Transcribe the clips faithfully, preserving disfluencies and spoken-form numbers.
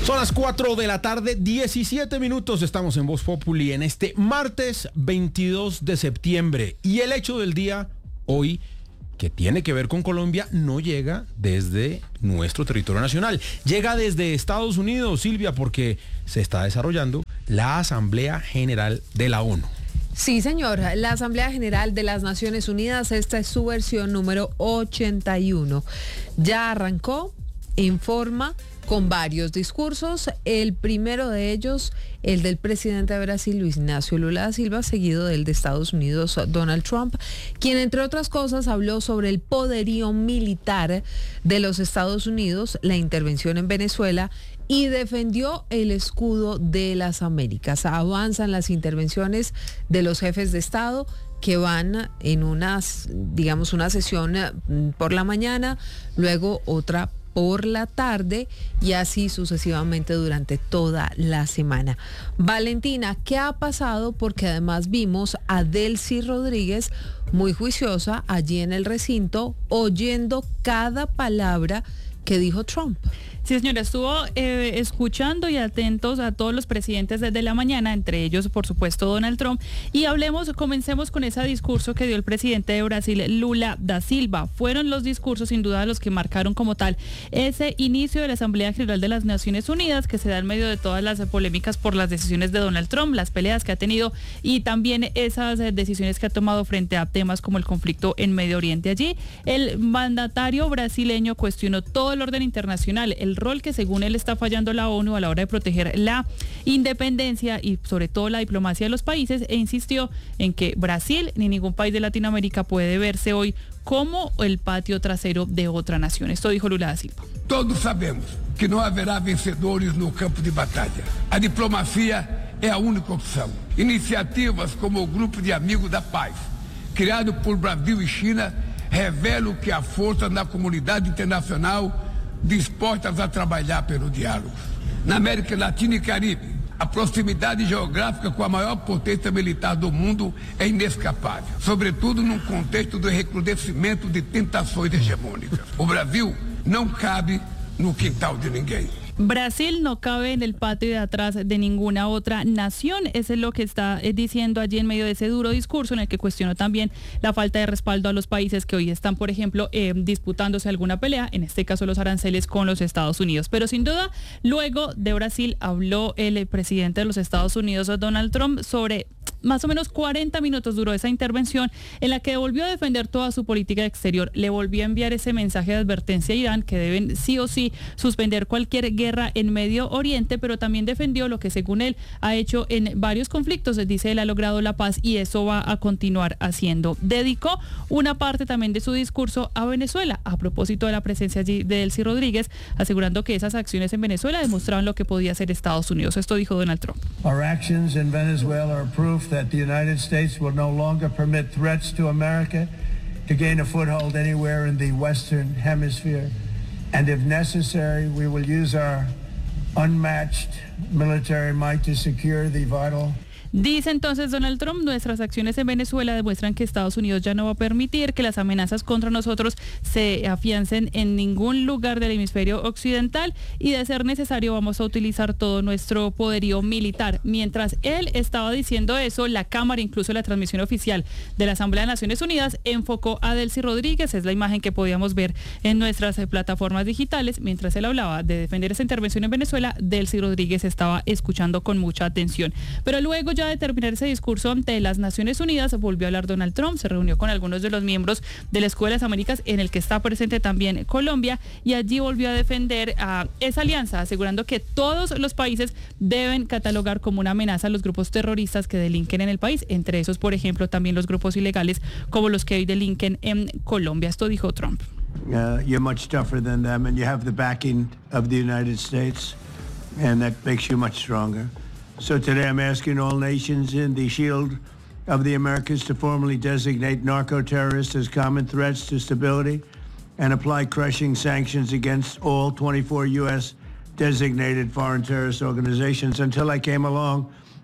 Son las cuatro de la tarde, diecisiete minutos, estamos en Voz Populi en este martes veintidós de septiembre. Y el hecho del día hoy, que tiene que ver con Colombia, no llega desde nuestro territorio nacional. Llega desde Estados Unidos, Silvia, porque se está desarrollando la Asamblea General de la ONU. Sí, señor. La Asamblea General de las Naciones Unidas, esta es su versión número ochenta y uno. Ya arrancó en forma con varios discursos. El primero de ellos, el del presidente de Brasil, Luis Ignacio Lula da Silva, seguido del de Estados Unidos, Donald Trump, quien, entre otras cosas, habló sobre el poderío militar de los Estados Unidos, la intervención en Venezuela y defendió el escudo de las Américas. Avanzan las intervenciones de los jefes de Estado que van en unas, digamos, una sesión por la mañana, luego otra por la tarde y así sucesivamente durante toda la semana. Valentina, ¿qué ha pasado? Porque además vimos a Delcy Rodríguez muy juiciosa allí en el recinto, oyendo cada palabra que dijo Trump. Sí, señora, estuvo eh, escuchando y atentos a todos los presidentes desde la mañana, entre ellos, por supuesto, Donald Trump. Y hablemos, comencemos con ese discurso que dio el presidente de Brasil, Lula da Silva. Fueron los discursos, sin duda, los que marcaron como tal ese inicio de la Asamblea General de las Naciones Unidas, que se da en medio de todas las polémicas por las decisiones de Donald Trump, las peleas que ha tenido y también esas decisiones que ha tomado frente a temas como el conflicto en Medio Oriente. Allí, el mandatario brasileño cuestionó todo el orden internacional, el rol que según él está fallando la ONU a la hora de proteger la independencia y sobre todo la diplomacia de los países, e insistió en que Brasil ni ningún país de Latinoamérica puede verse hoy como el patio trasero de otra nación. Esto dijo Lula da Silva. Todos sabemos que não haverá vencedores no campo de batalha. A diplomacia é a única opção. Iniciativas como o Grupo de Amigos da Paz, criado por Brasil e China, revelam que a força na comunidade internacional dispostas a trabalhar pelo diálogo. Na América Latina e Caribe, a proximidade geográfica com a maior potência militar do mundo é inescapável, sobretudo num contexto do recrudescimento de tentações hegemônicas. O Brasil não cabe no quintal de ninguém. Brasil no cabe en el patio de atrás de ninguna otra nación. Eso es lo que está diciendo allí en medio de ese duro discurso en el que cuestionó también la falta de respaldo a los países que hoy están, por ejemplo, eh, disputándose alguna pelea, en este caso los aranceles con los Estados Unidos. Pero sin duda, luego de Brasil habló el presidente de los Estados Unidos, Donald Trump, sobre más o menos cuarenta minutos duró esa intervención en la que volvió a defender toda su política exterior. Le volvió a enviar ese mensaje de advertencia a Irán que deben sí o sí suspender cualquier guerra en Medio Oriente, pero también defendió lo que según él ha hecho en varios conflictos. Dice él ha logrado la paz y eso va a continuar haciendo. Dedicó una parte también de su discurso a Venezuela a propósito de la presencia allí de Delcy Rodríguez, asegurando que esas acciones en Venezuela demostraban lo que podía hacer Estados Unidos. Esto dijo Donald Trump. Our actions in Venezuela are proof that the United States will no longer permit threats to America to gain a foothold anywhere in the Western Hemisphere. And if necessary, we will use our unmatched military might to secure the vital. Dice entonces Donald Trump, nuestras acciones en Venezuela demuestran que Estados Unidos ya no va a permitir que las amenazas contra nosotros se afiancen en ningún lugar del hemisferio occidental y de ser necesario vamos a utilizar todo nuestro poderío militar. Mientras él estaba diciendo eso, la cámara, incluso la transmisión oficial de la Asamblea de Naciones Unidas, enfocó a Delcy Rodríguez, es la imagen que podíamos ver en nuestras plataformas digitales. Mientras él hablaba de defender esa intervención en Venezuela, Delcy Rodríguez estaba escuchando con mucha atención. Pero luego ya de terminar ese discurso ante las Naciones Unidas, volvió a hablar Donald Trump, se reunió con algunos de los miembros de la Escuela de las Américas, en el que está presente también Colombia, y allí volvió a defender a esa alianza, asegurando que todos los países deben catalogar como una amenaza a los grupos terroristas que delinquen en el país, entre esos, por ejemplo, también los grupos ilegales como los que hoy delinquen en Colombia. Esto dijo Trump. Uh, you're much tougher than them and you have the backing of the United States and that makes you much stronger. So today I'm asking all nations in the Shield of the Americas to formally designate narco-terrorists as common threats to stability and apply crushing sanctions against all twenty-four U S designated foreign terrorist organizations. Until I came along,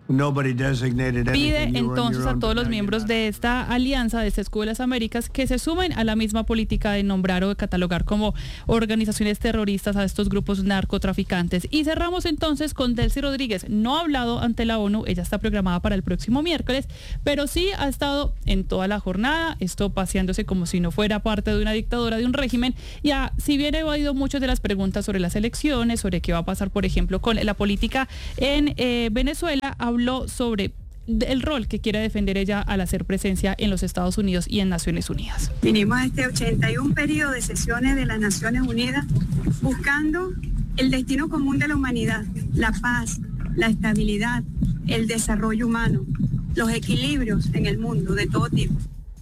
Nobody designated Pide anything. You run entonces your a own, todos but los now you're miembros not. de esta alianza, de este escudo de las Américas, que se sumen a la misma política de nombrar o de catalogar como organizaciones terroristas a estos grupos narcotraficantes. Y cerramos entonces con Delcy Rodríguez. No ha hablado ante la ONU, ella está programada para el próximo miércoles, pero sí ha estado en toda la jornada, esto paseándose como si no fuera parte de una dictadura, de un régimen, y ha, si bien ha evadido muchas de las preguntas sobre las elecciones, sobre qué va a pasar, por ejemplo, con la política en eh, Venezuela, habló sobre el rol que quiere defender ella al hacer presencia en los Estados Unidos y en Naciones Unidas. Vinimos a este ochenta y uno periodo de sesiones de las Naciones Unidas buscando el destino común de la humanidad, la paz, la estabilidad, el desarrollo humano, los equilibrios en el mundo de todo tipo.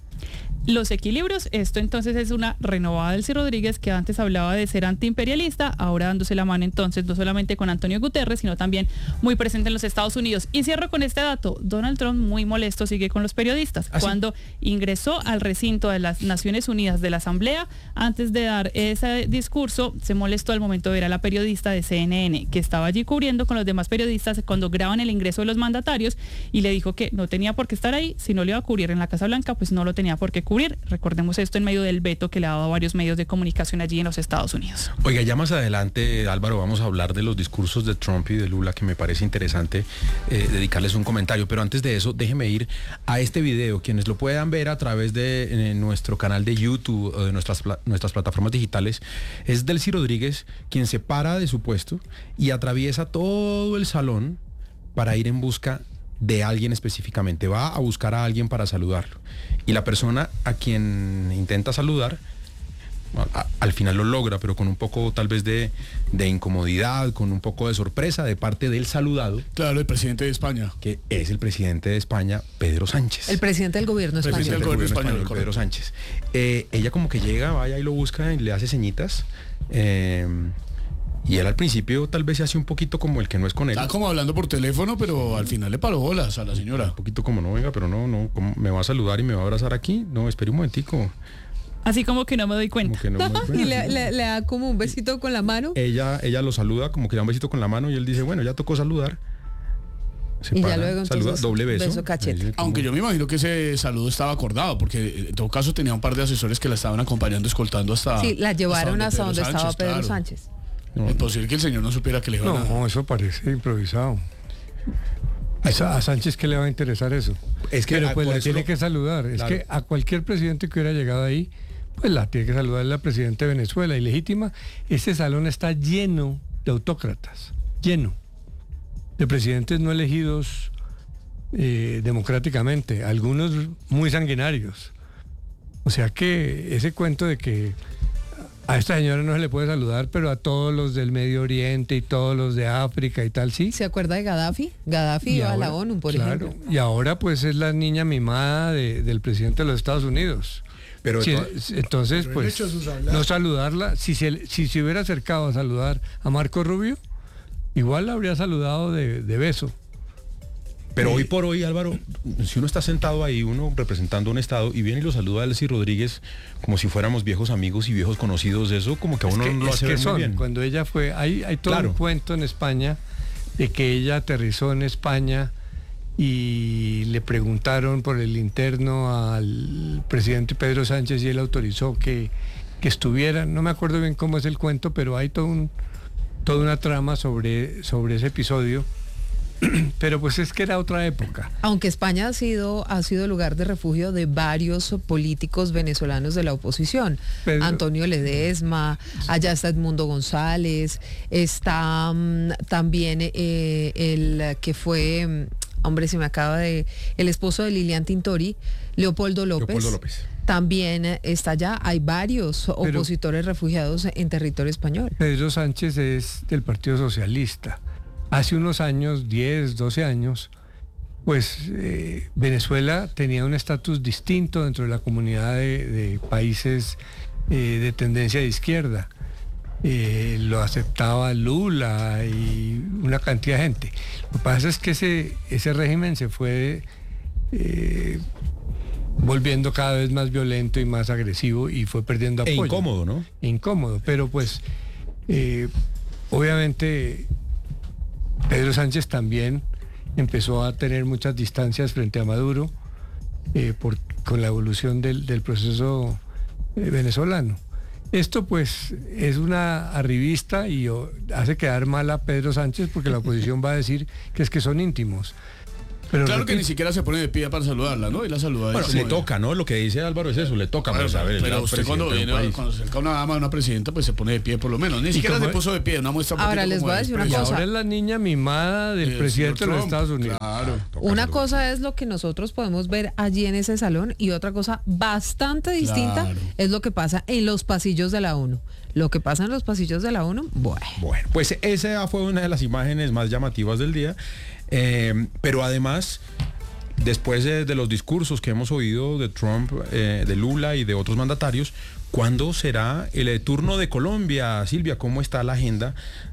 Los equilibrios, esto entonces es una renovada Delcy Rodríguez, que antes hablaba de ser antiimperialista, ahora dándose la mano entonces no solamente con Antonio Guterres, sino también muy presente en los Estados Unidos. Y cierro con este dato: Donald Trump, muy molesto, sigue con los periodistas. ¿Ah, sí? Cuando ingresó al recinto de las Naciones Unidas de la Asamblea, antes de dar ese discurso, se molestó al momento de ver a la periodista de C N N, que estaba allí cubriendo con los demás periodistas cuando graban el ingreso de los mandatarios, y le dijo que no tenía por qué estar ahí, si no le iba a cubrir en la Casa Blanca, pues no lo tenía por qué cubrir. Recordemos esto en medio del veto que le ha dado a varios medios de comunicación allí en los Estados Unidos. Oiga, ya más adelante, Álvaro, vamos a hablar de los discursos de Trump y de Lula, que me parece interesante eh, dedicarles un comentario. Pero antes de eso, déjeme ir a este video. Quienes lo puedan ver a través de eh, nuestro canal de YouTube o de nuestras, nuestras plataformas digitales, es Delcy Rodríguez, quien se para de su puesto y atraviesa todo el salón para ir en busca de alguien específicamente. Va a buscar a alguien para saludarlo. Y la persona a quien intenta saludar, a, al final lo logra, pero con un poco tal vez de, de incomodidad, con un poco de sorpresa de parte del saludado. Claro, el presidente de España. Que es el presidente de España, Pedro Sánchez. El presidente del gobierno español. Presidente del gobierno español, Pedro correcto. Sánchez. Eh, ella como que llega, vaya y lo busca y le hace ceñitas. Eh, y él al principio tal vez se hace un poquito como el que no es con él. Está como hablando por teléfono, pero al final le paró bolas a la señora. Un poquito como, no, venga, pero no, no, ¿cómo me va a saludar y me va a abrazar aquí? No, espere un momentico. Así como que no me doy cuenta. Como que no me doy Y cuenta, le, ¿sí? le- le da como un besito con la mano. Ella, ella lo saluda, como que le da un besito con la mano y él dice, bueno, ya tocó saludar. Se Y ya para, luego, saluda, entonces, doble beso. beso cachete. Ahí, Aunque yo me imagino que ese saludo estaba acordado, porque en todo caso tenía un par de asesores que la estaban acompañando, escoltando hasta... Sí, la llevaron hasta donde Pedro estaba Sánchez, Pedro claro. Sánchez. no, Es posible que el señor no supiera que le iban a... No, eso parece improvisado. A, Sa- a Sánchez, ¿qué le va a interesar eso? Es que, Pero ah, pues por la eso tiene lo- que saludar. Es Claro. que a cualquier presidente que hubiera llegado ahí, pues la tiene que saludar la presidenta de Venezuela, ilegítima. Ese salón está lleno de autócratas, lleno de presidentes no elegidos eh, democráticamente, algunos muy sanguinarios. O sea que ese cuento de que a esta señora no se le puede saludar, pero a todos los del Medio Oriente y todos los de África y tal, sí. ¿Se acuerda de Gaddafi? Gaddafi Y iba a la ahora- ONU, por claro, ejemplo. y ahora pues es la niña mimada de- del presidente de los Estados Unidos. Pero Sí, to- entonces, Pero él pues, echa sus habladas. no saludarla. Si se, si se hubiera acercado a saludar a Marco Rubio, igual la habría saludado de, de beso. Pero hoy por hoy, Álvaro, si uno está sentado ahí, uno representando un estado, y viene y lo saluda a Delcy Rodríguez como si fuéramos viejos amigos y viejos conocidos, eso como que a uno Es que, no lo es hace que ver muy son, bien. cuando ella fue, hay, hay todo Claro. un cuento en España de que ella aterrizó en España y le preguntaron por el interno al presidente Pedro Sánchez y él autorizó que, que estuviera. No me acuerdo bien cómo es el cuento, pero hay todo un, toda una trama sobre, sobre ese episodio. Pero pues es que era otra época. Aunque España ha sido, ha sido lugar de refugio de varios políticos venezolanos de la oposición. Pedro- Antonio Ledesma, allá está Edmundo González, está mm, también eh, el que fue, mm, hombre, se me acaba de, el esposo de Lilian Tintori, Leopoldo López. Leopoldo López. También eh, está allá, hay varios opositores refugiados en territorio español. Pedro Sánchez es del Partido Socialista. Hace unos años, diez, doce años, pues eh, Venezuela tenía un estatus distinto dentro de la comunidad de, de países eh, de tendencia de izquierda. Eh, lo aceptaba Lula y una cantidad de gente. Lo que pasa es que ese, ese régimen se fue eh, volviendo cada vez más violento y más agresivo y fue perdiendo E apoyo. incómodo, ¿no? Incómodo, pero pues eh, obviamente Pedro Sánchez también empezó a tener muchas distancias frente a Maduro eh, por, con la evolución del, del proceso eh, venezolano. Esto pues es una arribista y oh, hace quedar mal a Pedro Sánchez porque la oposición va a decir que es que son íntimos. Pero claro repito, que ni siquiera se pone de pie para saludarla, ¿no? Y la saluda. Bueno, le toca, ¿no? Lo que dice Álvaro es eso, le toca. Bueno, Pues, a ver, pero usted cuando viene, cuando se acerca una dama, una presidenta, pues se pone de pie por lo menos. Ni siquiera se puso de pie, una muestra. Ahora les voy a decir una y cosa. ahora es la niña mimada del El presidente de los Trump, Estados Unidos. Claro. Una cosa es lo que nosotros podemos ver allí en ese salón y otra cosa bastante distinta Claro. es lo que pasa en los pasillos de la ONU. Lo que pasa en los pasillos de la ONU, bueno. Bueno, pues esa fue una de las imágenes más llamativas del día. Eh, pero además, después de, de los discursos que hemos oído de Trump, eh, de Lula y de otros mandatarios, ¿cuándo será el eh, turno de Colombia? Silvia, ¿cómo está la agenda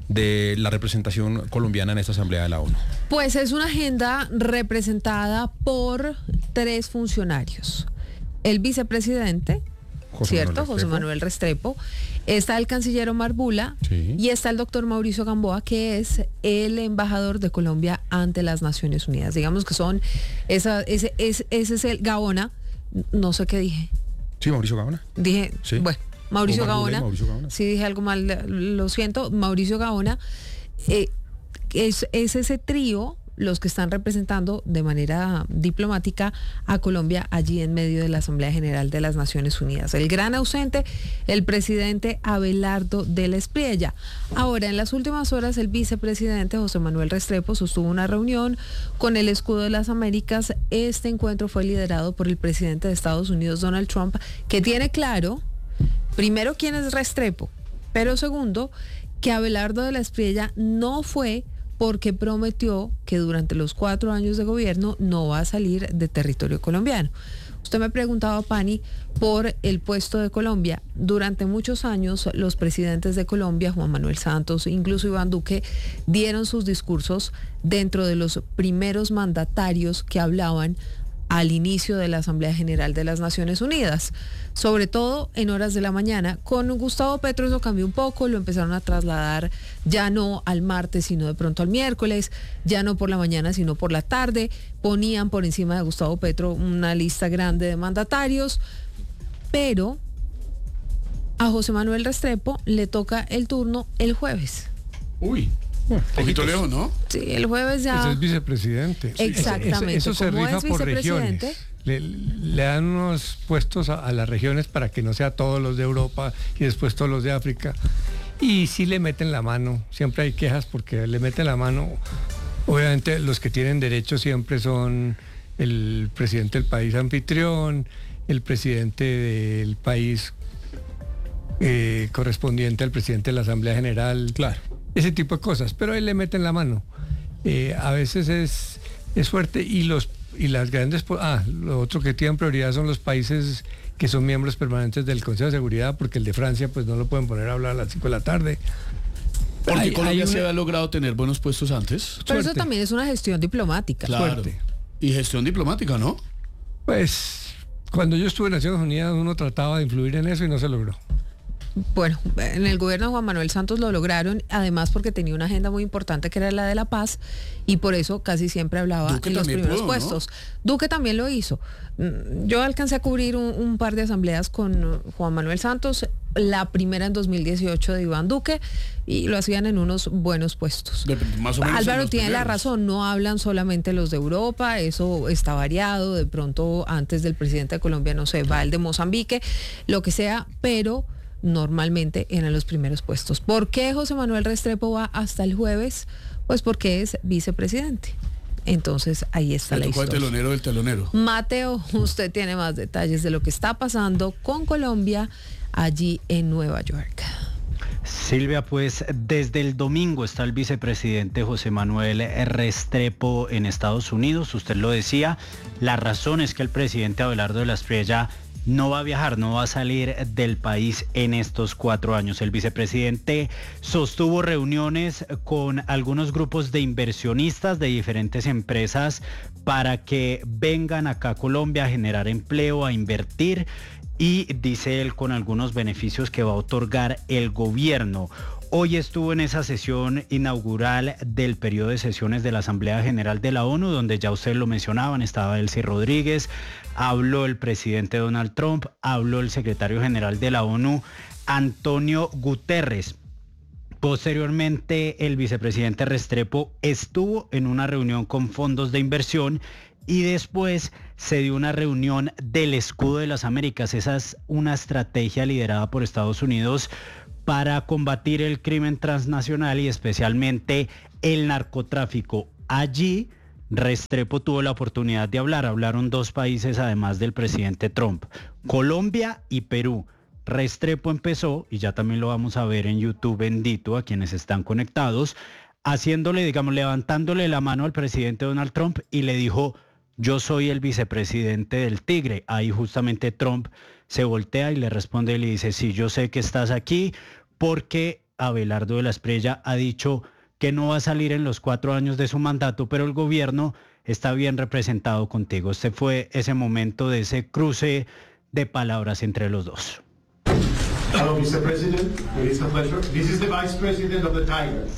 de la representación colombiana en esta Asamblea de la ONU? Pues es una agenda representada por tres funcionarios. El vicepresidente, José ¿cierto? Manuel José Restrepo. Manuel Restrepo. Está el canciller Omar Bula Sí. y está el doctor Mauricio Gamboa, que es el embajador de Colombia ante las Naciones Unidas. Digamos que son, esa, ese, ese, ese es el Gaona, no sé qué dije. Sí, Mauricio Gaona. Dije, Sí. bueno, Mauricio Omar Bula y Gaona, Mauricio Gaona. sí dije algo mal, lo siento, Mauricio Gaona, eh, es, es ese trío los que están representando de manera diplomática a Colombia allí en medio de la Asamblea General de las Naciones Unidas. El gran ausente, el presidente Abelardo de la Espriella. Ahora, en las últimas horas, el vicepresidente José Manuel Restrepo sostuvo una reunión con el Escudo de las Américas. Este encuentro fue liderado por el presidente de Estados Unidos, Donald Trump, que tiene claro, primero, quién es Restrepo, pero segundo, que Abelardo de la Espriella no fue porque prometió que durante los cuatro años de gobierno no va a salir de territorio colombiano. Usted me preguntaba, Pani, por el puesto de Colombia. Durante muchos años, los presidentes de Colombia, Juan Manuel Santos, incluso Iván Duque, dieron sus discursos dentro de los primeros mandatarios que hablaban al inicio de la Asamblea General de las Naciones Unidas, sobre todo en horas de la mañana. Con Gustavo Petro eso cambió un poco, lo empezaron a trasladar ya no al martes, sino de pronto al miércoles, ya no por la mañana, sino por la tarde. Ponían por encima de Gustavo Petro una lista grande de mandatarios, pero a José Manuel Restrepo le toca el turno el jueves. Uy, un poquito lejos, ¿no? Sí, el jueves ya... Ese es vicepresidente. Exactamente. Eso, eso se Como rifa es por vicepresidente, regiones. Le, le dan unos puestos a, a las regiones para que no sea todos los de Europa y después todos los de África. Y sí le meten la mano. Siempre hay quejas porque le meten la mano. Obviamente los que tienen derecho siempre son el presidente del país anfitrión, el presidente del país eh, correspondiente al presidente de la Asamblea General. Claro. Ese tipo de cosas, pero ahí le meten la mano. Eh, a veces es, es fuerte y los y las grandes... Ah, lo otro que tienen prioridad son los países que son miembros permanentes del Consejo de Seguridad, porque el de Francia pues no lo pueden poner a hablar a las cinco de la tarde. Porque Hay- Colombia hay se una- había logrado tener buenos puestos antes. pero eso suerte. también es una gestión diplomática. Claro. Suerte. Y gestión diplomática, ¿no? Pues cuando yo estuve en Naciones Unidas uno trataba de influir en eso y no se logró. Bueno, en el gobierno de Juan Manuel Santos lo lograron, además porque tenía una agenda muy importante que era la de la paz y por eso casi siempre hablaba Duque en los también primeros pudo, ¿no? puestos. Duque también lo hizo. Mm, Yo alcancé a cubrir un, un par de asambleas con Juan Manuel Santos, la primera en dos mil dieciocho de Iván Duque, y lo hacían en unos buenos puestos. De- más o menos en Álvaro los tiene la primeros. razón, no hablan solamente los de Europa, eso está variado, de pronto antes del presidente de Colombia, no sé, va el de Mozambique, lo que sea, pero normalmente eran los primeros puestos. ¿Por qué José Manuel Restrepo va hasta el jueves? Pues porque es vicepresidente. Entonces ahí está Le la tocó el historia. telonero del telonero. Mateo, usted tiene más detalles de lo que está pasando con Colombia allí en Nueva York. Silvia, pues desde el domingo está el vicepresidente José Manuel Restrepo en Estados Unidos. Usted lo decía, la razón es que el presidente Abelardo de la Espriella no va a viajar, no va a salir del país en estos cuatro años. El vicepresidente sostuvo reuniones con algunos grupos de inversionistas de diferentes empresas para que vengan acá a Colombia a generar empleo, a invertir, y dice él con algunos beneficios que va a otorgar el gobierno. Hoy estuvo en esa sesión inaugural del periodo de sesiones de la Asamblea General de la ONU, donde ya ustedes lo mencionaban, estaba Delcy Rodríguez, habló el presidente Donald Trump, habló el secretario general de la ONU, Antonio Guterres. Posteriormente, el vicepresidente Restrepo estuvo en una reunión con fondos de inversión y después se dio una reunión del Escudo de las Américas. Esa es una estrategia liderada por Estados Unidos para combatir el crimen transnacional y especialmente el narcotráfico. Allí Restrepo tuvo la oportunidad de hablar. Hablaron dos países además del presidente Trump, Colombia y Perú. Restrepo empezó, y ya también lo vamos a ver en YouTube bendito a quienes están conectados, haciéndole, digamos, levantándole la mano al presidente Donald Trump y le dijo: yo soy el vicepresidente del Tigre. Ahí justamente Trump se voltea y le responde y le dice: sí, yo sé que estás aquí porque Abelardo de la Espriella ha dicho que no va a salir en los cuatro años de su mandato, pero el gobierno está bien representado contigo. Este fue ese momento de ese cruce de palabras entre los dos. Hello, mister President. It is a pleasure. This is the Vice President of the Tiger.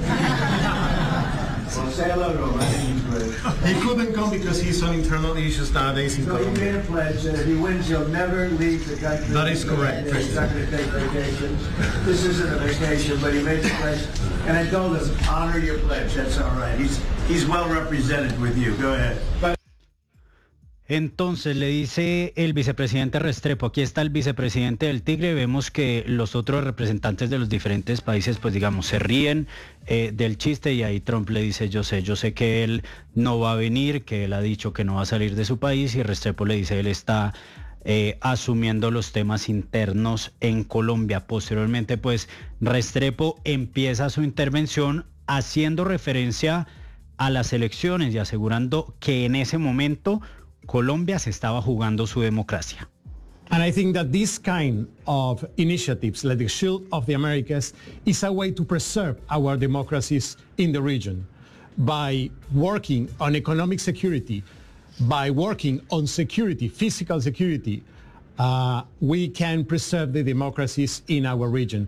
Well, say hello to him. I think he's great. He couldn't come because he's on internal issues nowadays in So he made Colombia. a pledge that if he wins, he'll never leave the country. That is correct, And he's not going to take vacations. This isn't a vacation, but he made the pledge. And I told him, honor your pledge. That's all right. He's he's well represented with you. Go ahead. But Entonces le dice el vicepresidente Restrepo: aquí está el vicepresidente del Tigre. Vemos que los otros representantes de los diferentes países, pues digamos, se ríen eh, del chiste, y ahí Trump le dice: yo sé, yo sé que él no va a venir, que él ha dicho que no va a salir de su país, y Restrepo le dice: él está eh, asumiendo los temas internos en Colombia. Posteriormente, pues Restrepo empieza su intervención haciendo referencia a las elecciones y asegurando que en ese momento Colombia se estaba jugando su democracia. And I think that this kind of initiatives, like the Shield of the Americas, is a way to preserve our democracies in the region by working on economic security, by working on security, physical security. Uh, we can preserve the democracies in our region.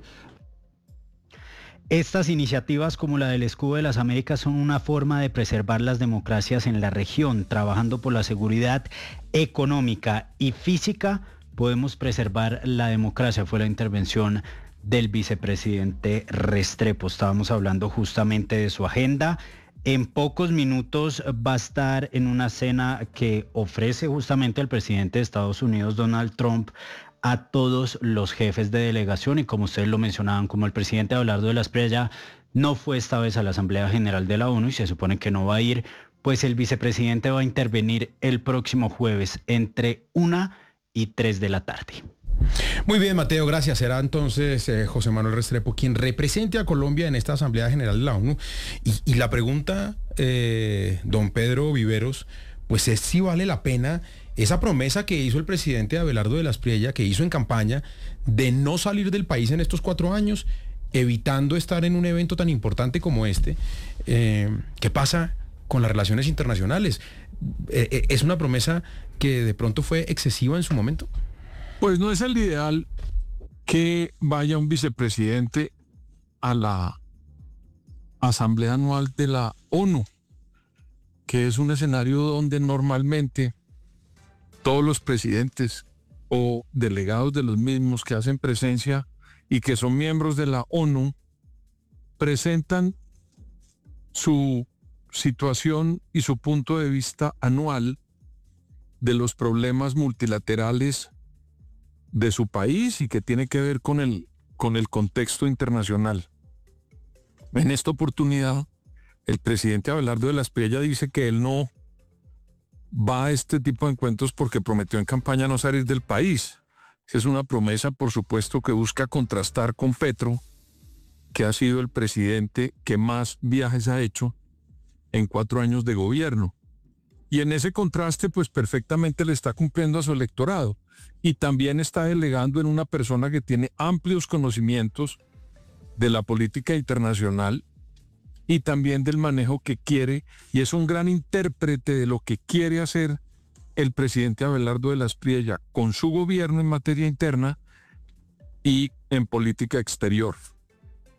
Estas iniciativas como la del Escudo de las Américas son una forma de preservar las democracias en la región. Trabajando por la seguridad económica y física, podemos preservar la democracia. Fue la intervención del vicepresidente Restrepo. Estábamos hablando justamente de su agenda. En pocos minutos va a estar en una cena que ofrece justamente el presidente de Estados Unidos, Donald Trump, a todos los jefes de delegación, y como ustedes lo mencionaban, como el presidente Abelardo de la Espriella no fue esta vez a la Asamblea General de la ONU y se supone que no va a ir, pues el vicepresidente va a intervenir el próximo jueves entre una y tres de la tarde. Muy bien, Mateo, gracias. Será entonces eh, José Manuel Restrepo quien represente a Colombia en esta Asamblea General de la ONU. Y, y la pregunta, eh, don Pedro Viveros, pues es si vale la pena esa promesa que hizo el presidente Abelardo de la Espriella, que hizo en campaña, de no salir del país en estos cuatro años, evitando estar en un evento tan importante como este. Eh, ¿Qué pasa con las relaciones internacionales? Eh, eh, ¿Es una promesa que de pronto fue excesiva en su momento? Pues no es el ideal que vaya un vicepresidente a la Asamblea Anual de la ONU, que es un escenario donde normalmente todos los presidentes o delegados de los mismos que hacen presencia y que son miembros de la ONU presentan su situación y su punto de vista anual de los problemas multilaterales de su país y que tiene que ver con el, con el contexto internacional. En esta oportunidad, el presidente Abelardo de la Espriella dice que él no va a este tipo de encuentros porque prometió en campaña no salir del país. Es una promesa, por supuesto, que busca contrastar con Petro, que ha sido el presidente que más viajes ha hecho en cuatro años de gobierno. Y en ese contraste, pues perfectamente le está cumpliendo a su electorado. Y también está delegando en una persona que tiene amplios conocimientos de la política internacional y también del manejo que quiere, y es un gran intérprete de lo que quiere hacer el presidente Abelardo de la Espriella con su gobierno en materia interna y en política exterior.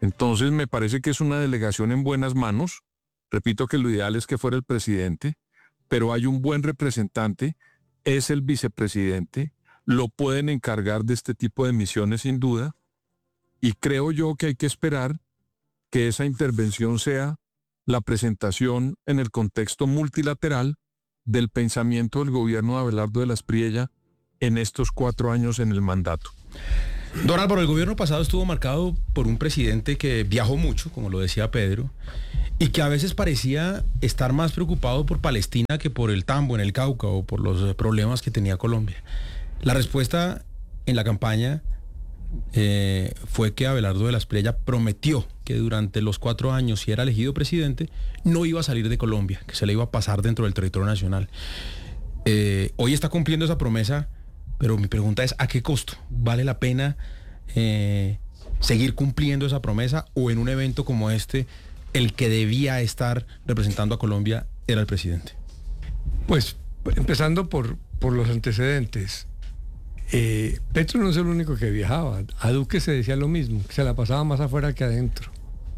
Entonces me parece que es una delegación en buenas manos. Repito que lo ideal es que fuera el presidente, pero hay un buen representante, es el vicepresidente, lo pueden encargar de este tipo de misiones sin duda, y creo yo que hay que esperar que esa intervención sea la presentación en el contexto multilateral del pensamiento del gobierno de Abelardo de la Espriella en estos cuatro años en el mandato. Don Álvaro, el gobierno pasado estuvo marcado por un presidente que viajó mucho, como lo decía Pedro, y que a veces parecía estar más preocupado por Palestina que por el tambo en el Cauca o por los problemas que tenía Colombia. La respuesta en la campaña eh, fue que Abelardo de la Espriella prometió que durante los cuatro años, si era elegido presidente, no iba a salir de Colombia, que se le iba a pasar dentro del territorio nacional. Eh, hoy está cumpliendo esa promesa, pero mi pregunta es, ¿a qué costo? ¿Vale la pena eh, seguir cumpliendo esa promesa, o en un evento como este, el que debía estar representando a Colombia era el presidente? Pues empezando por, por los antecedentes. Eh, Petro no es el único que viajaba. A Duque se decía lo mismo, que se la pasaba más afuera que adentro.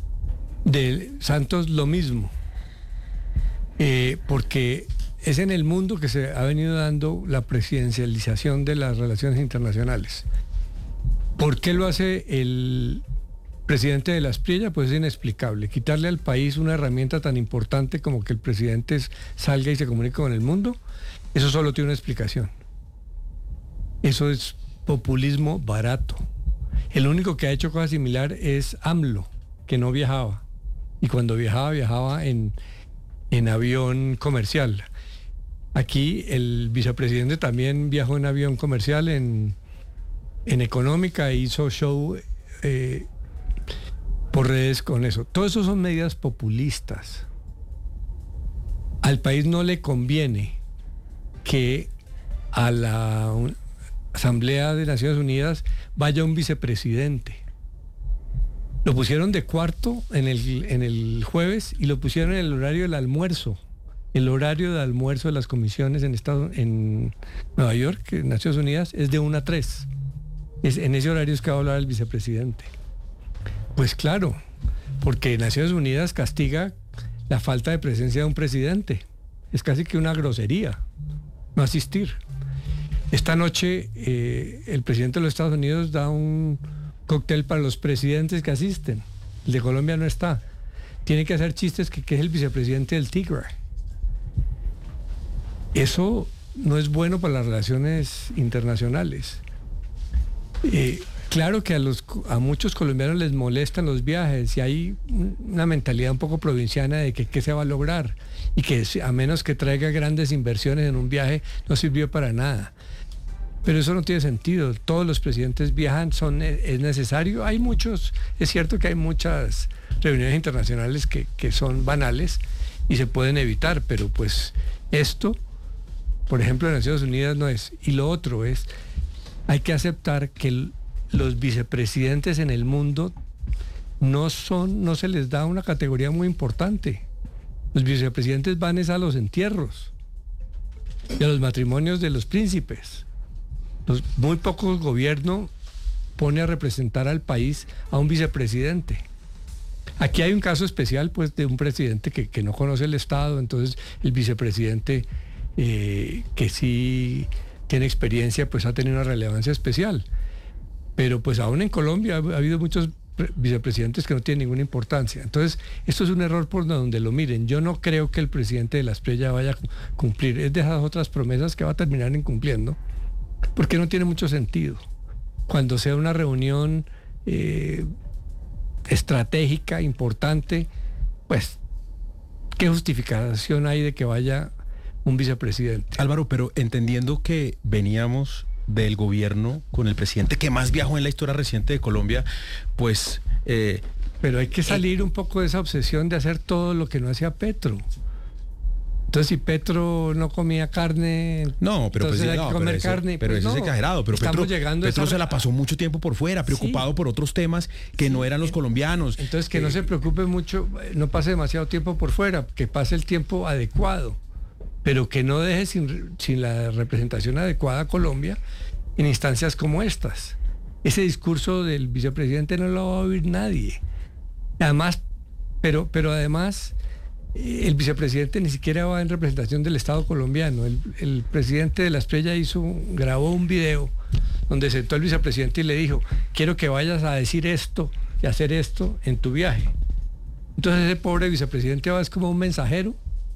De Santos lo mismo. Eh, porque es en el mundo que se ha venido dando la presidencialización de las relaciones internacionales. ¿Por qué lo hace el presidente de la Espriella? Pues es inexplicable. Quitarle al país una herramienta tan importante como que el presidente salga y se comunique con el mundo, eso solo tiene una explicación. Eso es populismo barato. El único que ha hecho cosa similar es AMLO, que no viajaba. Y cuando viajaba, viajaba en, en avión comercial. Aquí el vicepresidente también viajó en avión comercial, en, en Económica, e hizo show eh, por redes con eso. Todo eso son medidas populistas. Al país no le conviene que a la Asamblea de Naciones Unidas vaya un vicepresidente. Lo pusieron de cuarto en el, en el jueves y lo pusieron en el horario del almuerzo. El horario de almuerzo de las comisiones en, Estado, en Nueva York, en Naciones Unidas, es de una a tres. Es, en ese horario es que va a hablar el vicepresidente. Pues claro, porque Naciones Unidas castiga la falta de presencia de un presidente. Es casi que una grosería no asistir. Esta noche eh, el presidente de los Estados Unidos da un cóctel para los presidentes que asisten. El de Colombia no está. Tiene que hacer chistes que, que es el vicepresidente del Tigre. Eso no es bueno para las relaciones internacionales. Eh, claro que a, los, a muchos colombianos les molestan los viajes y hay una mentalidad un poco provinciana de que qué se va a lograr y que a menos que traiga grandes inversiones en un viaje no sirvió para nada. Pero eso no tiene sentido. Todos los presidentes viajan, son, es necesario. Hay muchos, es cierto que hay muchas reuniones internacionales que, que son banales y se pueden evitar, pero pues esto, por ejemplo, en Naciones Unidas no es. Y lo otro es, hay que aceptar que el, los vicepresidentes en el mundo no son, no se les da una categoría muy importante. Los vicepresidentes van es a los entierros y a los matrimonios de los príncipes. Los, muy pocos gobiernos pone a representar al país a un vicepresidente. Aquí hay un caso especial, pues, de un presidente que, que no conoce el Estado, entonces el vicepresidente eh, que sí tiene experiencia, pues ha tenido una relevancia especial. Pero pues aún en Colombia ha, ha habido muchos vicepresidentes que no tienen ninguna importancia. Entonces, esto es un error por donde lo miren. Yo no creo que el presidente de la Espriella vaya a cumplir. Es de esas otras promesas que va a terminar incumpliendo, porque no tiene mucho sentido. Cuando sea una reunión eh, estratégica, importante, pues, ¿qué justificación hay de que vaya un vicepresidente? Álvaro, pero entendiendo que veníamos del gobierno con el presidente que más viajó en la historia reciente de Colombia, pues... Eh, pero hay que salir eh, un poco de esa obsesión de hacer todo lo que no hacía Petro. Entonces, si Petro no comía carne, no, pero entonces pues, hay no, que comer pero eso, carne. Pero pues eso no, es exagerado. Pero Petro, llegando Petro esa... se la pasó mucho tiempo por fuera, preocupado sí. por otros temas que sí. no eran los colombianos. Entonces, que eh, no se preocupe mucho, no pase demasiado tiempo por fuera, que pase el tiempo adecuado, pero que no deje sin, sin la representación adecuada a Colombia en instancias como estas. Ese discurso del vicepresidente no lo va a oír nadie. Además, pero, pero además, el vicepresidente ni siquiera va en representación del Estado colombiano. El, el presidente de La Estrella hizo, grabó un video donde sentó al vicepresidente y le dijo, quiero que vayas a decir esto y hacer esto en tu viaje. Entonces ese pobre vicepresidente va es como un mensajero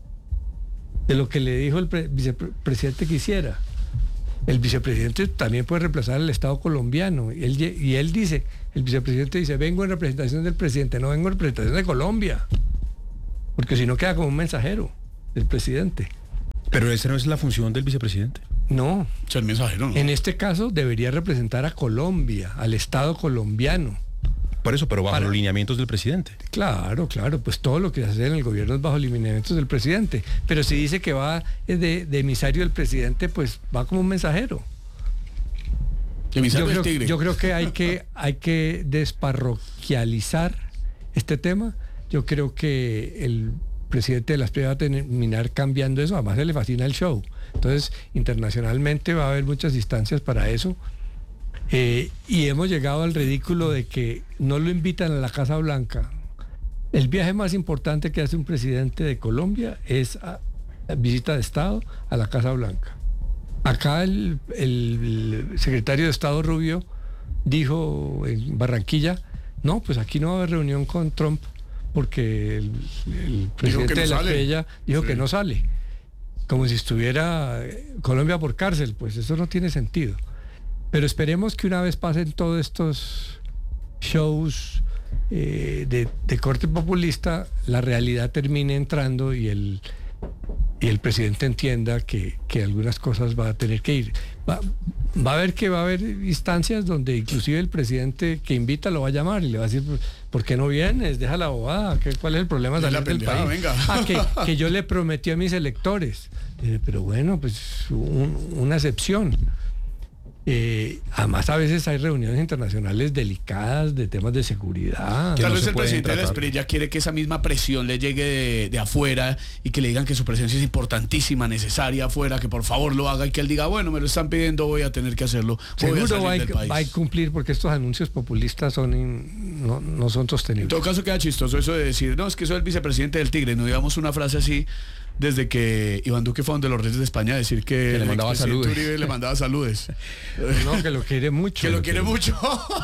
de lo que le dijo el pre- vicepresidente que hiciera. El vicepresidente también puede reemplazar al Estado colombiano. Y él, y él dice, el vicepresidente dice, vengo en representación del presidente, no vengo en representación de Colombia. Porque si no queda como un mensajero del presidente. Pero esa no es la función del vicepresidente. No. Ser mensajero, ¿no? En este caso debería representar a Colombia, al Estado colombiano. Por eso, pero bajo Para... los lineamientos del presidente. Claro, claro, pues todo lo que se hace en el gobierno es bajo los lineamientos del presidente. Pero si dice que va de, de emisario del presidente, pues va como un mensajero. Emisario yo, del creo, tigre. yo creo que hay que hay que desparroquializar este tema. Yo creo que el presidente de la Espriella va a terminar cambiando eso. Además, le fascina el show. Entonces, internacionalmente va a haber muchas instancias para eso. Eh, y hemos llegado al ridículo de que no lo invitan a la Casa Blanca. El viaje más importante que hace un presidente de Colombia es a, a visita de Estado a la Casa Blanca. Acá el, el, el secretario de Estado Rubio dijo en Barranquilla, no, pues aquí no va a haber reunión con Trump porque el, el presidente no de la sale. Espriella dijo Sí. que no sale. Como si estuviera Colombia por cárcel, pues eso no tiene sentido. Pero esperemos que una vez pasen todos estos shows eh, de, de corte populista, la realidad termine entrando y el, y el presidente entienda que, que algunas cosas va a tener que ir. Va, va a haber que va a haber instancias donde inclusive el presidente que invita lo va a llamar y le va a decir, ¿por qué no vienes? Deja la bobada, ¿qué- ¿cuál es el problema de Es la salir del pendejada, país? venga. Ah, que, que yo le prometí a mis electores. Eh, Pero bueno, pues un- una excepción. Eh, además a veces hay reuniones internacionales delicadas de temas de seguridad. Que Tal no vez se el pueden presidente de la tratar. Espriella quiere que esa misma presión le llegue de, de afuera y que le digan que su presencia es importantísima, necesaria afuera, que por favor lo haga y que él diga, bueno, me lo están pidiendo, voy a tener que hacerlo. Voy a Seguro salir va a, del país. va a cumplir porque estos anuncios populistas son in- no, no son En sostenibles. todo caso queda chistoso eso de decir, no, es que soy el vicepresidente del Tigre. No digamos una frase así desde que Iván Duque fue donde los Reyes de España a decir que, le el mandaba expresidente saludes. Uribe le mandaba saludes. No, que lo quiere mucho. Que lo quiere mucho.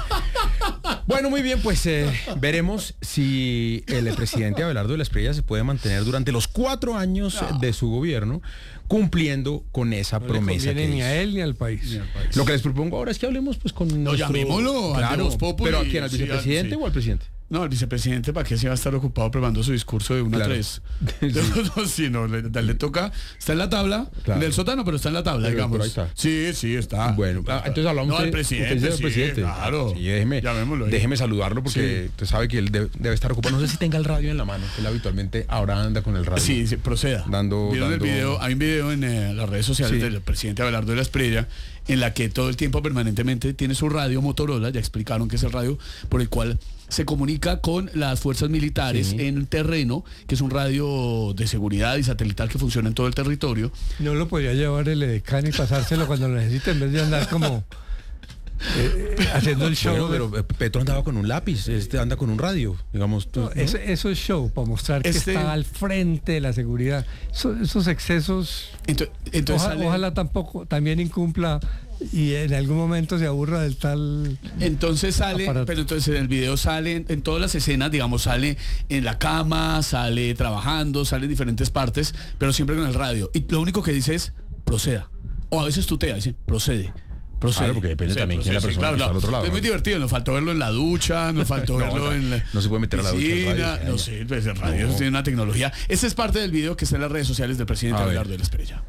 Bueno, muy bien, pues eh, veremos si el presidente Abelardo de la Espriella se puede mantener durante los cuatro años No. de su gobierno cumpliendo con esa No le promesa conviene que ni a hizo. él ni al país. Lo que les propongo ahora es que hablemos pues con No, nuestro... llamémoslo al de Claro, Voz Populi, pero ¿a quién? ¿Al sí, vicepresidente al- sí. o al presidente? No, el vicepresidente, ¿para qué se va a estar ocupado preparando su discurso de una a Claro. tres? Sí. No, sí, no, le, le toca, está en la tabla, Claro. del sótano, pero está en la tabla, Pero- digamos. pero ahí está. Sí, sí, está. Bueno, ah, entonces hablamos No, al de- presidente, usted es sí, el presidente. claro. Sí, déjeme, Llamémoslo ahí. déjeme saludarlo porque Sí. usted sabe que él debe, debe estar ocupado. No sé si tenga el radio en la mano, que él habitualmente ahora anda con el radio. Sí, sí, proceda. Dando- ¿Vieron dando- el video? Hay un video en eh, las redes sociales Sí. del presidente Abelardo de la Espriella en la que todo el tiempo permanentemente tiene su radio Motorola, ya explicaron que es el radio por el cual se comunica con las fuerzas militares Sí. en terreno, que es un radio de seguridad y satelital que funciona en todo el territorio. No lo podría llevar el edecán y pasárselo cuando lo necesite en vez de andar como eh, haciendo el show. Bueno, de- pero eh, Petro andaba con un lápiz, este anda con un radio, digamos. tú, No, ¿no? eso, eso es show, para mostrar que Este- está al frente de la seguridad. Eso- esos excesos, Ento- Entonces, oja- sale- ojalá tampoco también incumpla y en algún momento se aburra del tal... Entonces sale, aparato. pero entonces en el video sale en, en todas las escenas, digamos, sale en la cama, sale trabajando, sale en diferentes partes, pero siempre con el radio. Y lo único que dice es proceda. O a veces tutea, dice procede. Procede. Claro, porque depende Sí, también quién es la procede, sí, persona que está al otro lado, Es muy ¿no? divertido, nos faltó verlo en la ducha, nos faltó No, verlo no, en la no se puede meter a la ducha en piscina, radio, no ya. sé, pues el radio No. tiene una tecnología. Este es parte del video que está en las redes sociales del presidente A ver. Abelardo de la Espriella.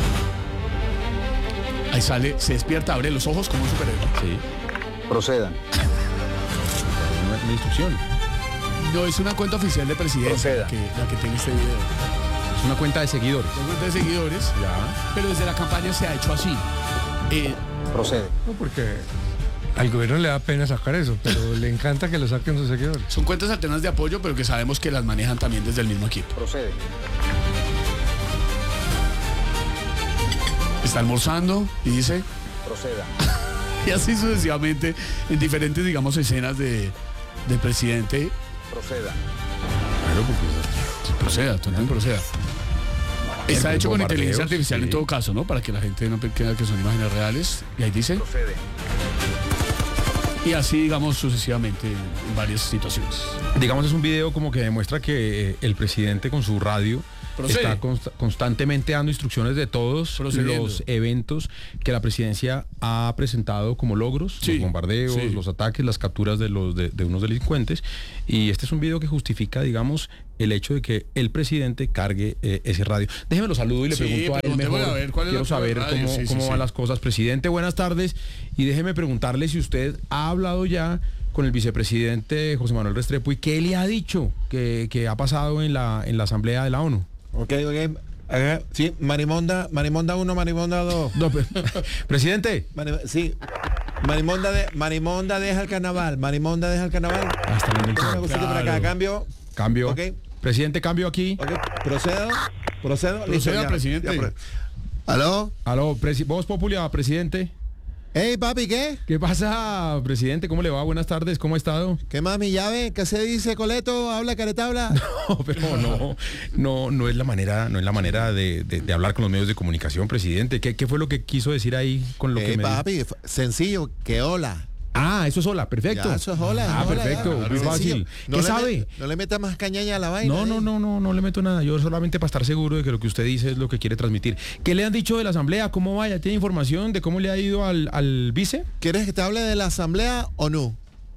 Ahí sale, se despierta, abre los ojos como un superhéroe. Sí, Procedan. una, una instrucción. No, es una cuenta oficial de presidencia Proceda. que, la que tiene este video. Es una cuenta de seguidores. Una cuenta de seguidores, Ya. pero desde la campaña se ha hecho así. Eh, Procede. No, porque al gobierno le da pena sacar eso, pero le encanta que lo saquen sus seguidores. son cuentas alternas de apoyo, pero que sabemos que las manejan también desde el mismo equipo. Procede. Está almorzando y dice, Proceda. y así sucesivamente, en diferentes, digamos, escenas de, del presidente, Proceda. Claro, porque proceda, todo proceda. Está El hecho con bombardeo, inteligencia artificial sí. en todo caso, ¿no? Para que la gente no crea que son imágenes reales. Y ahí dice. Procede. Y así, digamos, sucesivamente en varias situaciones. digamos, es un video como que demuestra que eh, el presidente con su radio Procede. está const- constantemente dando instrucciones de todos Procediendo. los eventos que la presidencia ha presentado como logros, Sí, los bombardeos, sí. los ataques, las capturas de los de, de unos delincuentes. Y este es un video que justifica, digamos, el hecho de que el presidente cargue eh, ese radio. Déjeme lo saludo y le Sí, pregunto a él preguntémosle mejor. a ver cuál es Quiero la saber radio. cómo, Sí, sí, cómo sí. van las cosas. Presidente, buenas tardes. Y déjeme preguntarle si usted ha hablado ya con el vicepresidente José Manuel Restrepo y qué le ha dicho que, que ha pasado en la, en la Asamblea de la ONU. Ok, ok. Ajá, sí, Marimonda, Marimonda uno, Marimonda dos. No, pero- presidente. Mari- sí. Marimonda, de, Marimonda deja el carnaval. Marimonda deja el carnaval. Hasta el momento. Una cosita por acá. Claro. Cambio. Cambio. Ok. Presidente, cambio aquí. Ok. Procedo. Procedo. Listo, Proceda, ya. presidente. Ya, pro- ¿Aló? Aló, presi- Voz Popular, presidente. Hey, papi, ¿qué? ¿Qué pasa, presidente? ¿Cómo le va? Buenas tardes, ¿cómo ha estado? ¿Qué más, mi llave? ¿Qué se dice, Coleto? ¿Habla, caretabla? No, pero no, no, no es la manera, no es la manera de, de- de hablar con los medios de comunicación, presidente. ¿Qué, qué fue lo que quiso decir ahí con lo que Hey, me dijo? papi, f- sencillo, que hola. Ah, eso es hola, perfecto. Ya, eso es hola. Ah, es hola, perfecto, ya. muy Sencillo. fácil. No ¿Qué le sabe? met- no le metas más cañaña a la vaina. No, no, eh. no, no, no le meto nada. Yo solamente para estar seguro de que lo que usted dice es lo que quiere transmitir. ¿Qué le han dicho de la asamblea? ¿Cómo vaya? ¿Tiene información de cómo le ha ido al, al vice? ¿Quieres que te hable de la asamblea o no?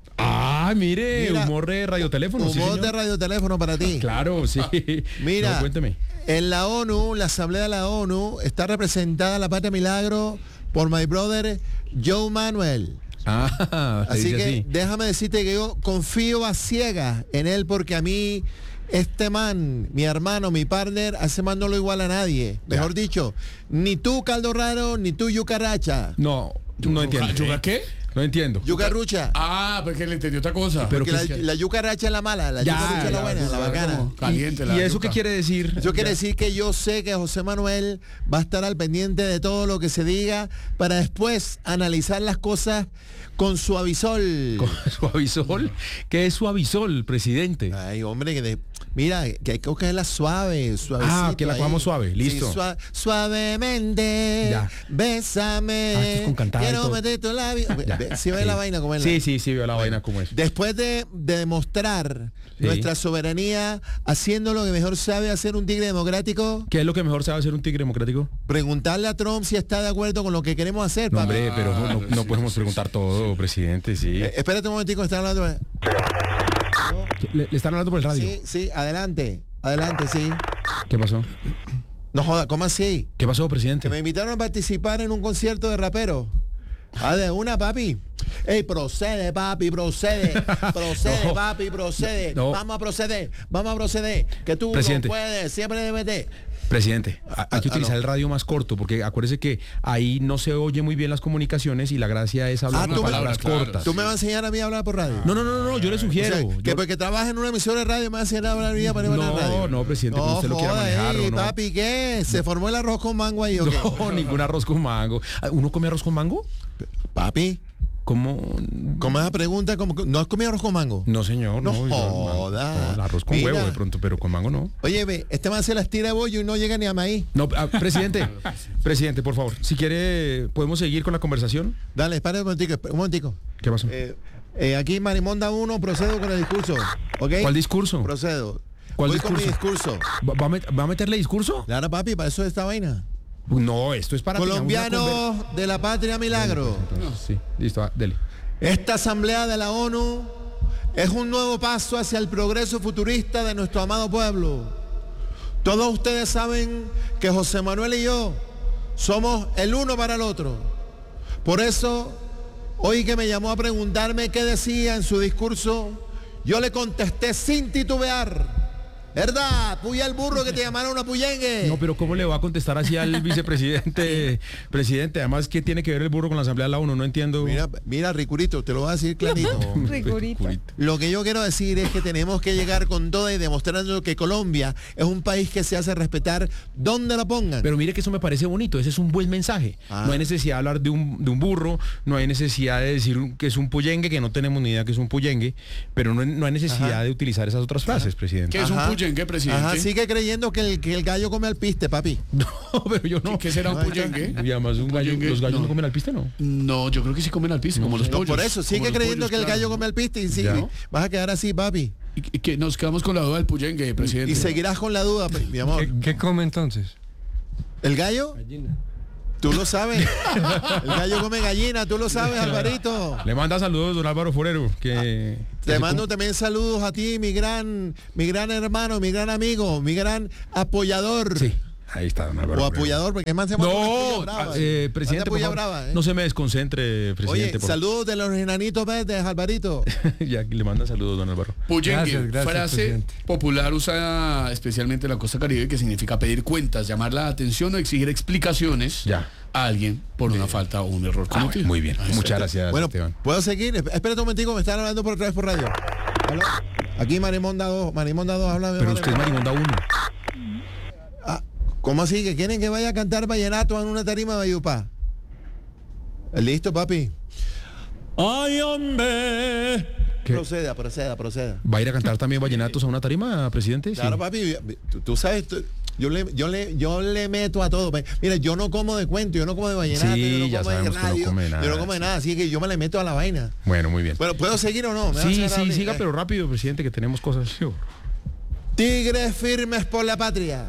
Ah, mire, Mira, humor de radioteléfono. sí, Humor señor. de radioteléfono para ti. Claro, sí. Mira, No, cuénteme. en la ONU, la asamblea de la ONU, está representada la Patria Milagro por my brother Joe Manuel. Ah, se Así dice que así. déjame decirte que yo confío a ciegas en él porque a mí este man, mi hermano, mi partner, a ese man no lo iguala a nadie. Mejor dicho, ni tú caldo raro, ni tú yucaracha. No, no entiendo. ¿Yuca qué? No entiendo. Yucarrucha. Ah, porque le entendió otra cosa. Pero Porque que- la, la yucaracha es la mala, la Ya, yucarrucha es la ya, buena, ya, la ya, bacana. como caliente ¿Y, la y eso yuca. qué quiere decir? Eso quiere Ya. decir que yo sé que José Manuel va a estar al pendiente de todo lo que se diga para después analizar las cosas con suavisol. ¿Con suavisol? ¿Qué es suavisol, presidente? Ay, hombre, que de- mira, que hay que cogerla suave, suavecito. Ah, que la ahí. cogamos suave, listo. Sí, sua- suavemente, Ya. bésame. Ah, esto es con cantada y Quiero todo. meter tu labio. Ya. Ve- Si ve Sí. la vaina como es. Sí, sí, sí, veo la vaina como es. Después de, de demostrar Sí. nuestra soberanía haciendo lo que mejor sabe hacer un tigre democrático, ¿Qué es lo que mejor sabe hacer un tigre democrático? preguntarle a Trump si está de acuerdo con lo que queremos hacer, No, papi. hombre, pero no, no- no sí, podemos sí, preguntar todo, presidente, sí. Eh, espérate un momentico, está hablando. ¿Le, le están hablando por el radio? Sí, sí, adelante, adelante, sí. ¿Qué pasó? No joda, ¿cómo así? ¿Qué pasó, Que presidente? me invitaron a participar en un concierto de rapero. Ah, de una, papi. Ey, procede, papi, procede. Procede, No. papi, procede. No. Vamos a proceder, vamos a proceder. Que tú Presidente. no puedes, siempre debes de. Presidente, a- hay que Ah, utilizar no. el radio más corto, porque acuérdese que ahí no se oye muy bien las comunicaciones y la gracia es hablar Ah, con tú me- palabras claro, cortas. ¿Tú me vas a enseñar a mí a hablar por radio? No, no, no, no, yo le O sugiero. sea, que Yo- porque trabaja en una emisora de radio me va a enseñar a hablar a mí para ir a la No, radio. no, presidente, como usted lo quiera joda, manejar, ey, ¿o no? papi, ¿qué? ¿Se formó el arroz con mango ahí o qué? No, ningún arroz con mango. Ah, ¿uno come arroz con mango? Papi, ¿Cómo? ¿cómo esa pregunta? ¿Cómo que- ¿No has comido arroz con mango? No, señor, no. No yo- joda. no, el arroz con Mira. huevo de pronto, pero con mango no. Oye, ve, este man se las tira de bollo y no llega ni a maíz. No, ah, presidente, presidente, por favor, si quiere, ¿podemos seguir con la conversación? Dale, espérate un momentico, un momentico. ¿Qué pasó? Eh, eh, aquí Marimonda uno, procedo con el discurso. ¿Ok? ¿Cuál discurso? Procedo. ¿Cuál Voy con mi discurso? discurso. ¿Va, va a met- va a meterle discurso? Claro, papi, para eso es esta vaina. No, esto es para... tengamos una conver- Colombianos de la Patria Milagro. Entonces, sí, listo, ah, dele. Esta asamblea de la ONU es un nuevo paso hacia el progreso futurista de nuestro amado pueblo. Todos ustedes saben que José Manuel y yo somos el uno para el otro. Por eso, hoy que me llamó a preguntarme qué decía en su discurso, yo le contesté sin titubear ¿Verdad? Puya el burro que te llamaron una puyengue. No, pero ¿cómo le va a contestar así al vicepresidente? Presidente, además, ¿qué tiene que ver el burro con la Asamblea de la ONU? No entiendo. Mira, mira, Ricurito, te lo voy a decir clarito. No, Ricurito. Lo que yo quiero decir es que tenemos que llegar con todo y demostrando que Colombia es un país que se hace respetar donde la pongan. Pero mire que eso me parece bonito, ese es un buen mensaje. Ah. No hay necesidad de hablar de un, de un burro, no hay necesidad de decir que es un puyengue, que no tenemos ni idea que es un puyengue, pero no, no hay necesidad Ajá. de utilizar esas otras frases, presidente. ¿Qué es un Ajá. puyengue, presidente? Ajá, sigue creyendo que el, que el gallo come al piste, papi. No, pero yo no. ¿Qué será un puyengue? Y además un gallo, Puyengue, los gallos no. no. comen al piste, ¿no? No, yo creo que sí comen al piso, como los No, pollos. por eso, sigue como los creyendo pollos, que el claro. gallo come al piste y sí, Ya. vas a quedar así, papi. Y, y que nos quedamos con la duda del puyengue, presidente. Y seguirás con la duda, mi amor. ¿Qué, qué come entonces? ¿El gallo? Gallina. Tú lo sabes. El gallo come gallina, tú lo sabes, Alvarito. Le manda saludos don Álvaro Forero, que... Te mando también saludos a ti, mi gran, mi gran hermano, mi gran amigo, mi gran apoyador. Sí, ahí está don Álvaro O Forero. apoyador, porque es más se llama No, Puya Brava, eh, eh. presidente, Más de por Puya favor, Brava, eh. no se me desconcentre, presidente. Oye, por- saludos de los enanitos verdes, Alvarito. Ya le manda saludos don Álvaro. Puyengue, Gracias, gracias, frase presidente. popular usada especialmente en la costa caribe que significa pedir cuentas, llamar la atención o exigir explicaciones Ya. a alguien por una falta o un error Ah, cometido. muy bien, Ahí está. muchas gracias, Bueno, Esteban. ¿puedo seguir? Esp- Espérate un momentico, me están hablando por otra vez por radio. ¿Aló? Aquí Marimonda dos, Marimonda dos habla. Pero usted es Marimonda uno. Ah, ¿cómo así? ¿Que quieren que vaya a cantar vallenato en una tarima de Bayupá? ¿Listo, papi? ¡Ay, hombre! ¿Qué? Proceda, proceda, proceda. ¿Va a ir a cantar también vallenatos a una tarima, presidente? Claro, Sí. papi, tú, tú sabes, tú- yo, le, yo, le, yo le meto a todo. Mira, yo no como de cuento, yo no como de vallenato, Sí, yo no ya como de sabemos que no radio, come nada, yo no como de sí. nada, así que yo me le meto a la vaina. Bueno, muy bien. Bueno, ¿puedo seguir o no? ¿Me vas a Sí, cerrar a sí, mí? siga, Eh. pero rápido, presidente, que tenemos cosas. Tigres firmes por la patria.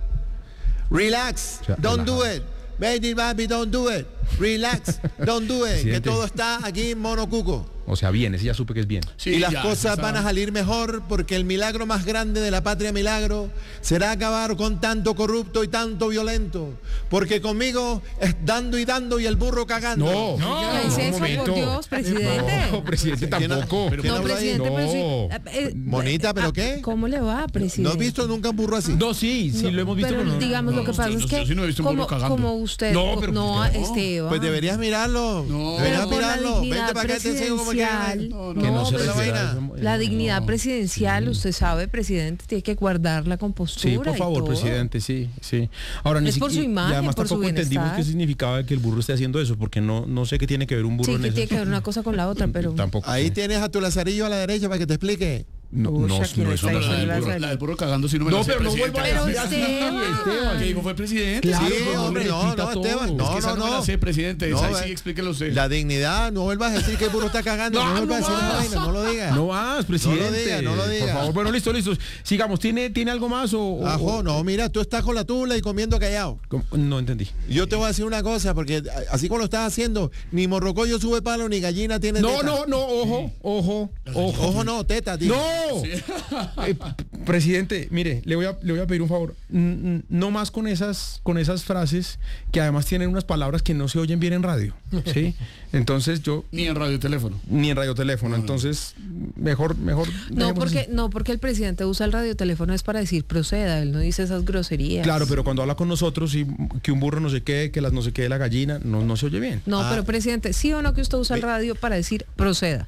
Relax, O sea, don't do relajado. it. Baby, baby, don't do it. Relax, don't do it. Que Presidente. todo está aquí en monocuco. O sea, bien, ese ya supe que es bien. Sí, y las ya, cosas está. van a salir mejor porque el milagro más grande de la patria milagro será acabar con tanto corrupto y tanto violento. Porque conmigo es dando y dando y el burro cagando. No, ¿Qué es un eso, por momento. Dios, presidente? No, presidente, ¿Quién- tampoco. pero quién No, habló ahí? presidente, pero sí. No. eh, eh, Bonita, ¿pero ah, qué? ¿Cómo le va, presidente? ¿No has visto nunca un burro así? No, sí, sí, lo hemos visto. Pero pero no. digamos, lo que No, pasa yo es no- que yo sí no he visto un burro como, cagando. como usted, No, pero no, pues, no. Esteban. Pues deberías mirarlo. No. Deberías Pero por la mirarlo. Vente dignidad para acá y te enseño cómo queda. presidencial. No, No, Que no se pero la refiera vaina. a eso. la dignidad No. presidencial, usted sabe, presidente, tiene que guardar la compostura. Sí, por y favor, todo. presidente, sí, sí. Ahora, ni Es por siquiera- su imagen, y además por su tampoco entendimos bienestar. qué significaba que el burro esté haciendo eso, porque no, no sé qué tiene que ver un burro Sí, en que eso. tiene que ver una cosa con la otra, pero... Tampoco. Ahí sí. tienes a tu lazarillo a la derecha para que te explique. No, Uy, no, ¿a no, quién eso está no La es diciendo del, la burro, sal- la del burro cagando si no me No, la sé, pero no presidente. vuelva a Pero decir así, Esteban. Esteban. ¿Qué dijo fue presidente? Claro, Sí, pero no hombre, le no, repita no, todo. Esteban, Es no, que esa no, no, me no. la sé, presidente. No, Ahí eh, sí, explíquelo usted. La dignidad, no vuelvas a decir que el burro está cagando, no, No, vuelvas a no decir esa más. vaina, no lo digas. No más, presidente. diga, no lo diga. Por favor, bueno, listo, listo. Sigamos. ¿Tiene, ¿tiene algo más o...? o- Ajo, no, mira, tú estás con la tula y comiendo callado. ¿Cómo? No entendí. Yo te voy a decir una cosa, porque así como lo estás haciendo, ni morrocoyo sube palo, ni gallina tiene No, teta. no, no, ojo, ojo, ojo. Ojo no, teta, tío. ¡No! Eh, presidente, mire, le voy a, le voy a pedir un favor. Mm, mm, No más con esas, con esas frases que además tienen unas palabras que no se oyen bien en radio. ¿Sí? Entonces yo. Ni en radio teléfono. Ni en radioteléfono. Entonces, mejor, mejor. No dejemos porque, así. no, porque el presidente usa el radioteléfono es para decir proceda, él no dice esas groserías. Claro, pero cuando habla con nosotros y que un burro no sé qué, que las no sé qué de la gallina, no, no se oye bien. No, Ah. pero presidente, ¿sí o no que usted usa el radio para decir proceda?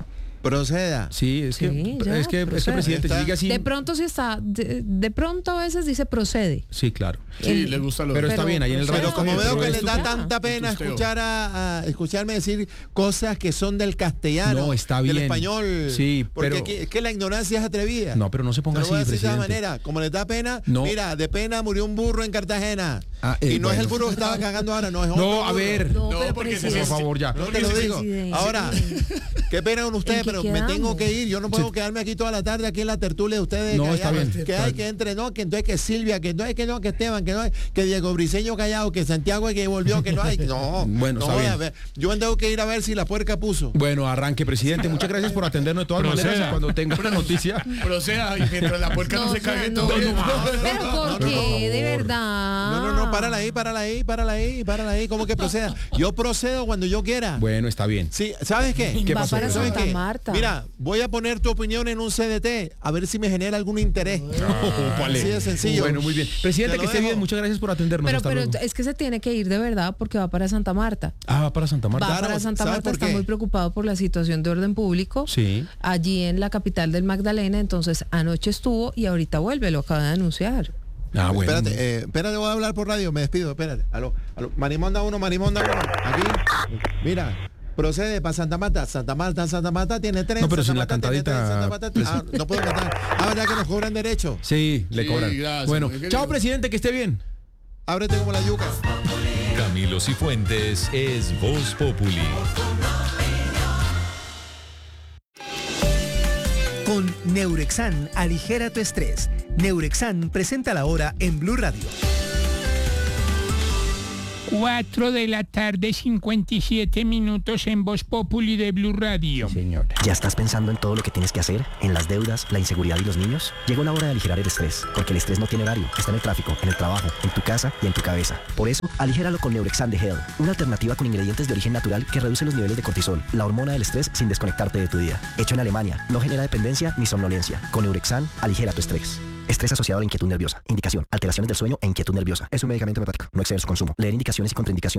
Proceda. Sí, es que, Sí, ya, es que, es que procede. presidente, Está- sigue así. De pronto sí está, de, de pronto a veces dice procede. Sí, claro. Sí, El- le gusta lo Pero de- está bien, ahí en el pero- radio Pero como está veo bien, que pero les da esto- tanta pena tusteo. escuchar a, a- escucharme decir cosas que son del castellano, No, está del bien. español. Sí, porque pero- aquí- es que la ignorancia es atrevida. No, pero no se Te ponga lo así, voy a decir de esa presidente. manera. Como les da pena, No. mira, de pena murió un burro en Cartagena. Ah, eh, y no es bueno. el burro que estaba cagando ahora, no es otro No, a burro. ver. No, No, pero porque se- Por presidente. favor, ya. No te lo digo. Presidente. Ahora, qué pena con ustedes, ¿En qué pero me quedamos? tengo que ir. Yo no puedo Sí. quedarme aquí toda la tarde aquí en la tertulia de ustedes. No, callados. está bien. Que hay que entre, no, que entonces que Silvia, que no hay que no, que Esteban, que no hay, que Diego Briseño callado, que Santiago que volvió, que no hay. No, Bueno, no, está bien. a ver, yo tengo que ir a ver si la puerca puso. Bueno, arranque, presidente. Muchas gracias por atendernos de todas Proceda. maneras. Y cuando tenga una noticia. Proceda y mientras la puerca no, No, se o sea, cague no, todo. no, bien. Pero ¿por qué? De verdad. No, no, no, párala ahí, párala ahí, párala ahí, párala ahí. ¿Cómo que proceda? Yo procedo cuando yo quiera. Bueno, está bien. Sí, ¿sabes qué? ¿Qué Va pasó, para presidente? Santa qué? Marta. importa. Mira, voy a poner tu opinión en un C D T, a ver si me genera algún interés. No, Así de sencillo. Bueno, muy bien. Presidente, Te lo que esté dejo. bien. Muchas gracias por atendernos. Pero, Hasta pero luego. es que se tiene que ir de verdad porque va para Santa Marta. Ah, va para Santa Marta. Va Claro, para Santa ¿sabe Marta, por está qué? muy preocupado por la situación de orden público. Sí. Allí en la capital del Magdalena, entonces anoche estuvo y ahorita vuelve, lo acaba de anunciar. Ah, bueno. Espérate, eh, espérate, voy a hablar por radio, me despido, espérate. Aló, aló. Marimonda uno, Marimonda uno. Aquí, mira, procede para Santa Marta. Santa Marta, Santa Marta tiene tres. No, pero Santa sin la Marta tiene cantadita, tres, Santa Marta tiene- ah, no puedo cantar. Ah, ¿verdad que nos cobran derecho? Sí, le Sí, cobran. gracias, Bueno, muy querido. chao, presidente, que esté bien. Ábrete como la yuca. Camilo Cifuentes es Voz Populi. Con Neurexan, aligera tu estrés. Neurexan presenta la hora en Blue Radio. cuatro de la tarde, cincuenta y siete minutos en Voz Populi de Blue Radio. Señor. ¿Ya estás pensando en todo lo que tienes que hacer? ¿En las deudas, la inseguridad y los niños? Llegó la hora de aligerar el estrés, porque el estrés no tiene horario. Está en el tráfico, en el trabajo, en tu casa y en tu cabeza. Por eso, aligéralo con Neurexan de Hell, una alternativa con ingredientes de origen natural que reduce los niveles de cortisol, la hormona del estrés, sin desconectarte de tu día. Hecho en Alemania, no genera dependencia ni somnolencia. Con Neurexan, aligera tu estrés. Estrés asociado a la inquietud nerviosa. Indicación: alteraciones del sueño e inquietud nerviosa. Es un medicamento hepático. No exceder su consumo. Leer indicaciones y contraindicaciones